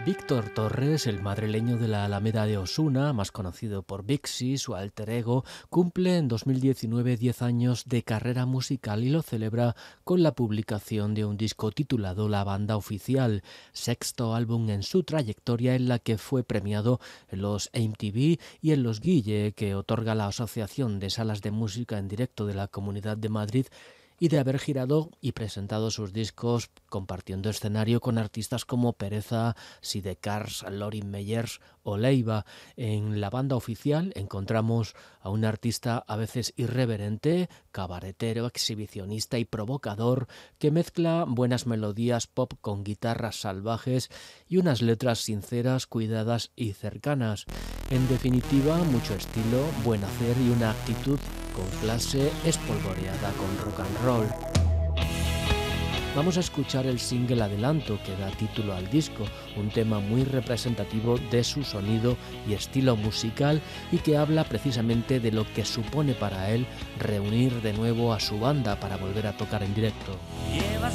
Víctor Torres, el madrileño de la Alameda de Osuna, más conocido por Vixi, su alter ego, cumple en 2019 10 años de carrera musical y lo celebra con la publicación de un disco titulado La Banda Oficial, sexto álbum en su trayectoria en la que fue premiado en los MTV y en los Guille, que otorga la Asociación de Salas de Música en Directo de la Comunidad de Madrid, y de haber girado y presentado sus discos compartiendo escenario con artistas como Pereza, Sidecars, Lorin Meyers o Leiva. En La Banda Oficial encontramos a un artista a veces irreverente, cabaretero, exhibicionista y provocador, que mezcla buenas melodías pop con guitarras salvajes y unas letras sinceras, cuidadas y cercanas. En definitiva, mucho estilo, buen hacer y una actitud con clase espolvoreada con rock and roll. Vamos a escuchar el single Adelanto, que da título al disco, un tema muy representativo de su sonido y estilo musical y que habla precisamente de lo que supone para él reunir de nuevo a su banda para volver a tocar en directo. Llevas